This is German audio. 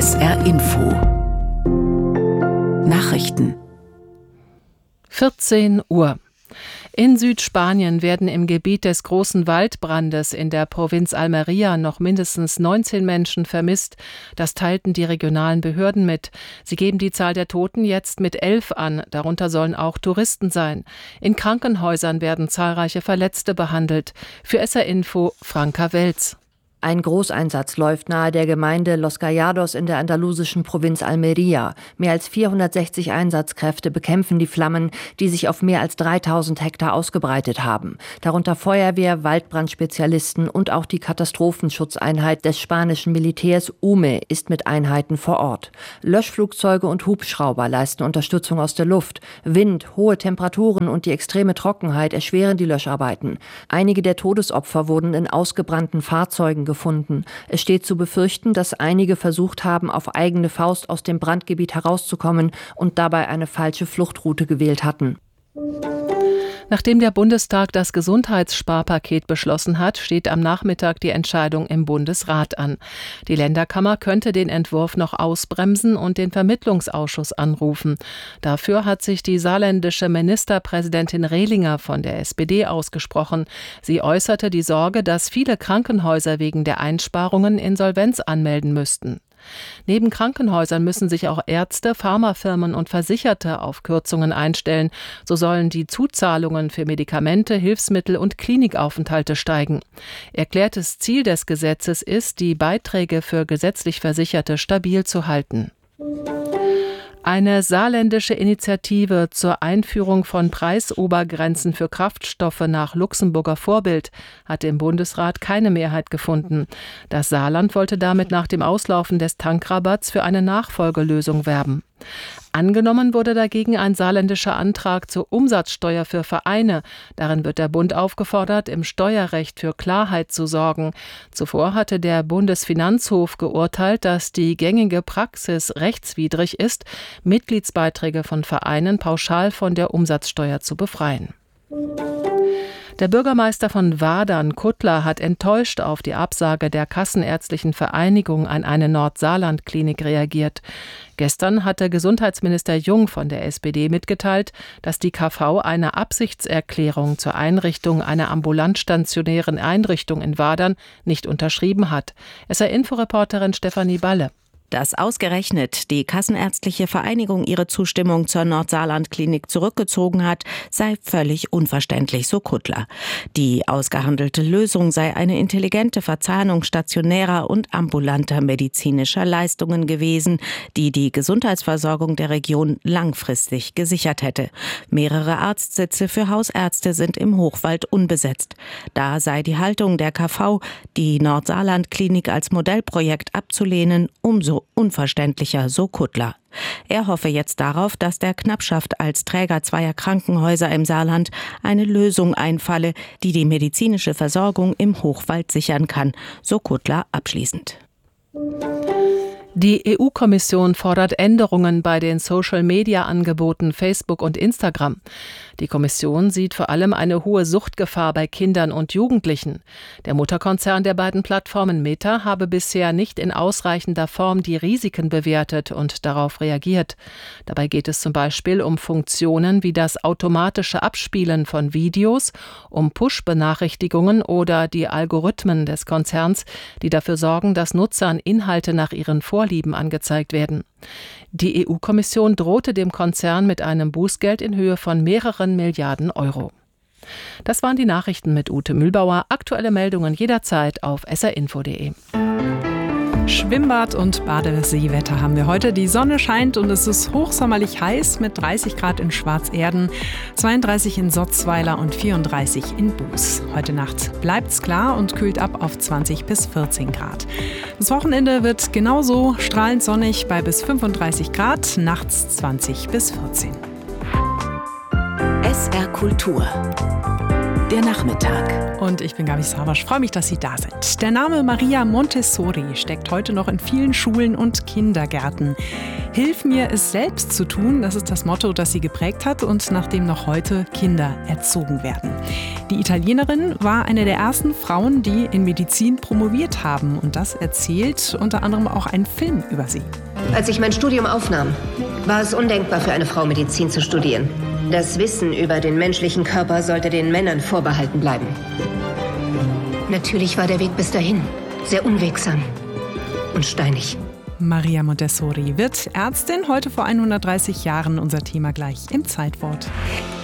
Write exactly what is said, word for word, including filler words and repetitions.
S R Info Nachrichten vierzehn Uhr. In Südspanien werden im Gebiet des großen Waldbrandes in der Provinz Almería noch mindestens neunzehn Menschen vermisst. Das teilten die regionalen Behörden mit. Sie geben die Zahl der Toten jetzt mit elf an. Darunter sollen auch Touristen sein. In Krankenhäusern werden zahlreiche Verletzte behandelt. Für S R Info Franka Welz. Ein Großeinsatz läuft nahe der Gemeinde Los Gallados in der andalusischen Provinz Almería. Mehr als vierhundertsechzig Einsatzkräfte bekämpfen die Flammen, die sich auf mehr als dreitausend Hektar ausgebreitet haben. Darunter Feuerwehr, Waldbrandspezialisten und auch die Katastrophenschutzeinheit des spanischen Militärs U M E ist mit Einheiten vor Ort. Löschflugzeuge und Hubschrauber leisten Unterstützung aus der Luft. Wind, hohe Temperaturen und die extreme Trockenheit erschweren die Löscharbeiten. Einige der Todesopfer wurden in ausgebrannten Fahrzeugen gefunden. Es steht zu befürchten, dass einige versucht haben, auf eigene Faust aus dem Brandgebiet herauszukommen und dabei eine falsche Fluchtroute gewählt hatten. Nachdem der Bundestag das Gesundheitssparpaket beschlossen hat, steht am Nachmittag die Entscheidung im Bundesrat an. Die Länderkammer könnte den Entwurf noch ausbremsen und den Vermittlungsausschuss anrufen. Dafür hat sich die saarländische Ministerpräsidentin Rehlinger von der S P D ausgesprochen. Sie äußerte die Sorge, dass viele Krankenhäuser wegen der Einsparungen Insolvenz anmelden müssten. Neben Krankenhäusern müssen sich auch Ärzte, Pharmafirmen und Versicherte auf Kürzungen einstellen. So sollen die Zuzahlungen für Medikamente, Hilfsmittel und Klinikaufenthalte steigen. Erklärtes Ziel des Gesetzes ist, die Beiträge für gesetzlich Versicherte stabil zu halten. Eine saarländische Initiative zur Einführung von Preisobergrenzen für Kraftstoffe nach Luxemburger Vorbild hat im Bundesrat keine Mehrheit gefunden. Das Saarland wollte damit nach dem Auslaufen des Tankrabatts für eine Nachfolgelösung werben. Angenommen wurde dagegen ein saarländischer Antrag zur Umsatzsteuer für Vereine. Darin wird der Bund aufgefordert, im Steuerrecht für Klarheit zu sorgen. Zuvor hatte der Bundesfinanzhof geurteilt, dass die gängige Praxis rechtswidrig ist, Mitgliedsbeiträge von Vereinen pauschal von der Umsatzsteuer zu befreien. Der Bürgermeister von Wadern, Kuttler, hat enttäuscht auf die Absage der Kassenärztlichen Vereinigung an eine Nordsaarland-Klinik reagiert. Gestern hatte Gesundheitsminister Jung von der S P D mitgeteilt, dass die K V eine Absichtserklärung zur Einrichtung einer ambulant stationären Einrichtung in Wadern nicht unterschrieben hat. S R-Info-Reporterin Stefanie Balle. Dass ausgerechnet die Kassenärztliche Vereinigung ihre Zustimmung zur Nordsaarland-Klinik zurückgezogen hat, sei völlig unverständlich, so Kuttler. Die ausgehandelte Lösung sei eine intelligente Verzahnung stationärer und ambulanter medizinischer Leistungen gewesen, die die Gesundheitsversorgung der Region langfristig gesichert hätte. Mehrere Arztsitze für Hausärzte sind im Hochwald unbesetzt. Da sei die Haltung der K V, die Nordsaarland-Klinik als Modellprojekt abzulehnen, umso unverständlicher, so Kuttler. Er hoffe jetzt darauf, dass der Knappschaft als Träger zweier Krankenhäuser im Saarland eine Lösung einfalle, die die medizinische Versorgung im Hochwald sichern kann, so Kuttler abschließend. Die E U-Kommission fordert Änderungen bei den Social-Media-Angeboten Facebook und Instagram. Die Kommission sieht vor allem eine hohe Suchtgefahr bei Kindern und Jugendlichen. Der Mutterkonzern der beiden Plattformen Meta habe bisher nicht in ausreichender Form die Risiken bewertet und darauf reagiert. Dabei geht es zum Beispiel um Funktionen wie das automatische Abspielen von Videos, um Push-Benachrichtigungen oder die Algorithmen des Konzerns, die dafür sorgen, dass Nutzern Inhalte nach ihren Vorlieben angezeigt werden. Die E U-Kommission drohte dem Konzern mit einem Bußgeld in Höhe von mehreren Milliarden Euro. Das waren die Nachrichten mit Ute Mühlbauer. Aktuelle Meldungen jederzeit auf s r info punkt d e. Schwimmbad und Badeseewetter haben wir heute. Die Sonne scheint und es ist hochsommerlich heiß mit dreißig Grad in Schwarzerden, zweiunddreißig in Sotzweiler und vierunddreißig in Buß. Heute Nacht bleibt's klar und kühlt ab auf zwanzig bis vierzehn Grad. Das Wochenende wird genauso strahlend sonnig bei bis fünfunddreißig Grad, nachts zwanzig bis vierzehn. S R Kultur Der Nachmittag. Und ich bin Gabi Savasch. Freue mich, dass Sie da sind. Der Name Maria Montessori steckt heute noch in vielen Schulen und Kindergärten. Hilf mir, es selbst zu tun, das ist das Motto, das sie geprägt hat und nach dem noch heute Kinder erzogen werden. Die Italienerin war eine der ersten Frauen, die in Medizin promoviert haben. Und das erzählt unter anderem auch ein Film über sie. Als ich mein Studium aufnahm, war es undenkbar für eine Frau, Medizin zu studieren. Das Wissen über den menschlichen Körper sollte den Männern vorbehalten bleiben. Natürlich war der Weg bis dahin sehr unwegsam und steinig. Maria Montessori wird Ärztin, heute vor hundertdreißig Jahren, unser Thema gleich im Zeitwort.